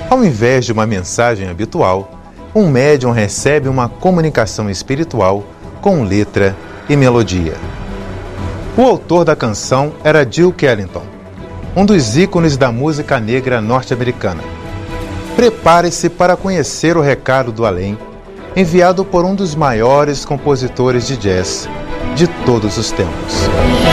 Ao invés de uma mensagem habitual, um médium recebe uma comunicação espiritual com letra e melodia. O autor da canção era Duke Ellington, um dos ícones da música negra norte-americana. Prepare-se para conhecer o recado do além, enviado por um dos maiores compositores de jazz de todos os tempos.